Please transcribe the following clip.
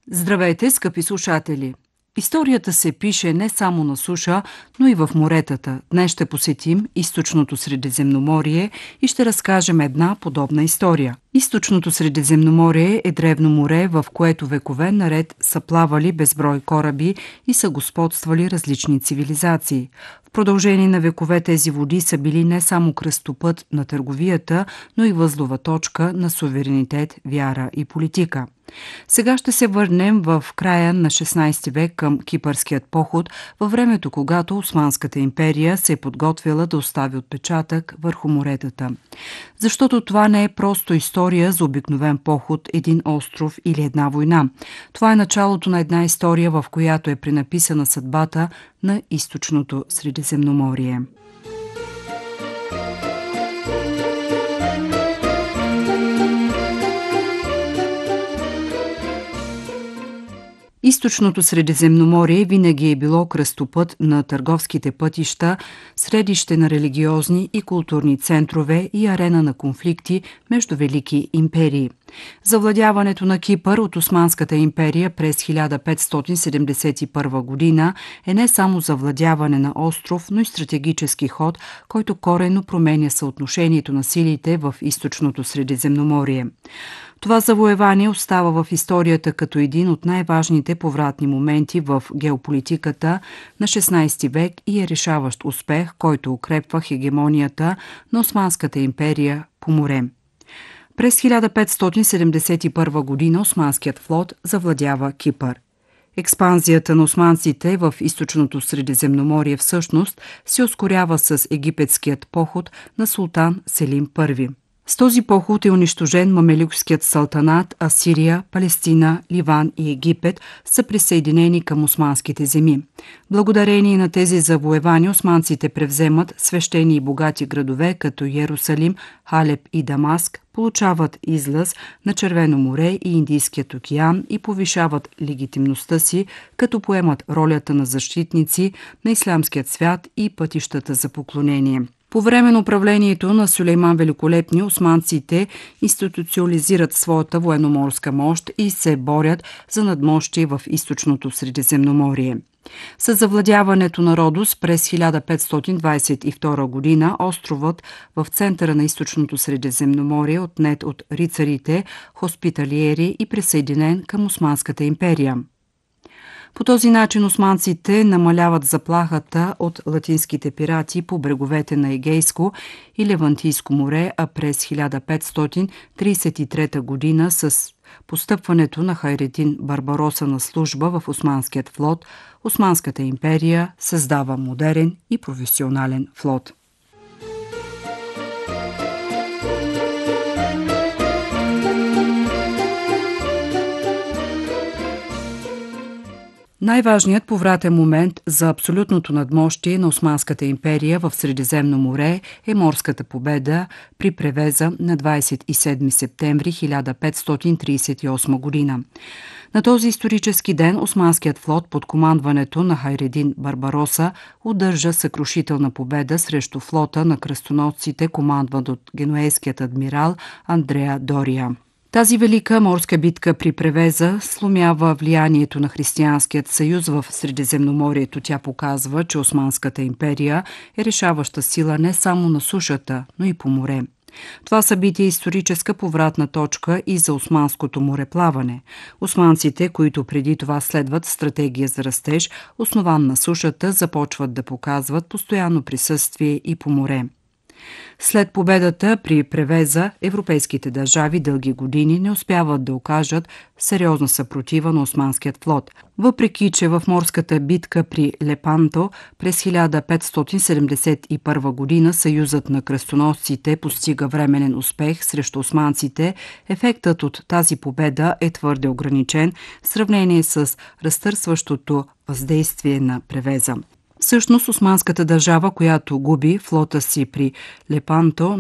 Здравейте, скъпи слушатели! Историята се пише не само на суша, но и в моретата. Днес ще посетим източното Средиземноморие и ще разкажем една подобна история. Източното Средиземноморие е древно море, в което векове наред са плавали безброй кораби и са господствали различни цивилизации. В продължение на векове тези води са били не само кръстопът на търговията, но и възлова точка на суверенитет, вяра и политика. Сега ще се върнем в края на 16 век към Кипърският поход, във времето, когато Османската империя се е подготвила да остави отпечатък върху моретата. Защото това не е просто история за обикновен поход, един остров или една война. Това е началото на една история, в която е пренаписана съдбата на източното Средиземноморие. Източното Средиземноморие винаги е било кръстопът на търговските пътища, средище на религиозни и културни центрове и арена на конфликти между велики империи. Завладяването на Кипър от Османската империя през 1571 година е не само завладяване на остров, но и стратегически ход, който коренно променя съотношението на силите в източното Средиземноморие. Това завоевание остава в историята като един от най-важните повратни моменти в геополитиката на 16 век и е решаващ успех, който укрепва хегемонията на Османската империя по море. През 1571 година Османският флот завладява Кипър. Експанзията на османците в източното Средиземноморие всъщност се ускорява с египетският поход на султан Селим I. С този поход е унищожен мамелюкският султанат, а Сирия, Палестина, Ливан и Египет са присъединени към османските земи. Благодарение на тези завоевания османците превземат свещени и богати градове като Йерусалим, Халеб и Дамаск, получават излъз на Червено море и Индийският океан и повишават легитимността си, като поемат ролята на защитници на ислямският свят и пътищата за поклонение. По време на управлението на Сюлейман Великолепни, османците институционализират своята военноморска мощ и се борят за надмощие в източното Средиземноморие. С завладяването на Родос през 1522 година островът в центъра на източното Средиземноморие е отнет от рицарите, хоспиталиери и присъединен към Османската империя. По този начин османците намаляват заплахата от латинските пирати по бреговете на Егейско и Левантийско море, а през 1533 година с постъпването на Хайредин Барбароса на служба в Османският флот, Османската империя създава модерен и професионален флот. Най-важният повратен момент за абсолютното надмощие на Османската империя в Средиземно море е морската победа при превеза на 27 септември 1538 година. На този исторически ден Османският флот под командването на Хайредин Барбароса удържа съкрушителна победа срещу флота на кръстоносците, командван от генуейският адмирал Андреа Дория. Тази велика морска битка при превеза сломява влиянието на Християнският съюз в Средиземноморието. Тя показва, че Османската империя е решаваща сила не само на сушата, но и по море. Това събитие е историческа повратна точка и за османското мореплаване. Османците, които преди това следват стратегия за растеж, основан на сушата, започват да показват постоянно присъствие и по море. След победата при превеза, европейските държави дълги години не успяват да окажат сериозна съпротива на османският флот. Въпреки че в морската битка при Лепанто през 1571 година съюзът на кръстоносците постига временен успех срещу османците, ефектът от тази победа е твърде ограничен в сравнение с разтърсващото въздействие на превеза. Всъщност османската държава, която губи флота си при Лепанто,